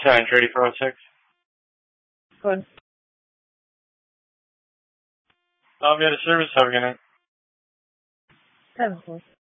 Challenge ready for 06. Good. We had a service. How are we going to? 7-4.